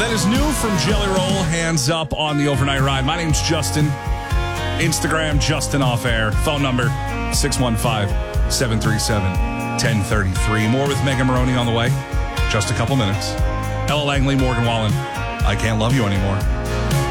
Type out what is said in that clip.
That is new from Jelly Roll. Hands up on the overnight ride. My name's Justin. Instagram, Justin Off Air. Phone number, 615-737-1033. More with Megan Maroney on the way. Just a couple minutes. Ella Langley, Morgan Wallen. I Can't Love You Anymore.